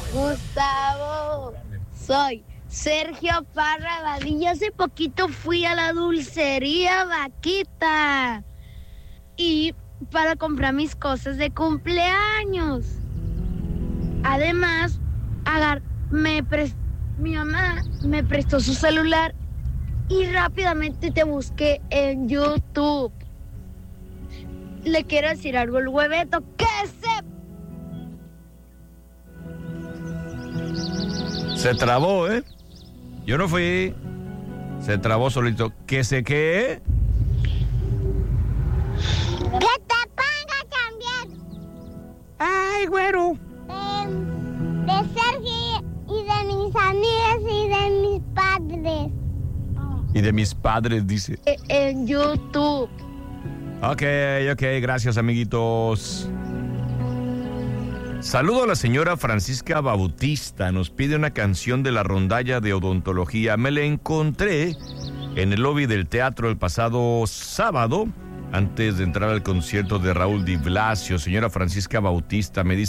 Gustavo, soy Sergio Parra Vadillo. Hace poquito fui a la dulcería Vaquita y para comprar mis cosas de cumpleaños. Además, mi mamá me prestó su celular y rápidamente te busqué en YouTube. Le quiero decir algo al hueveto, que se trabó, ¿eh? Yo no fui. Se trabó solito. ¿Qué sé qué? ¡Que te ponga también! ¡Ay, güero! De Sergio y de mis amigas y de mis padres. Y de mis padres, dice. En YouTube. Ok, gracias, amiguitos. Saludo a la señora Francisca Bautista. Nos pide una canción de la rondalla de odontología. Me la encontré en el lobby del teatro el pasado sábado, antes de entrar al concierto de Raúl Di Blasio. Señora Francisca Bautista, me dice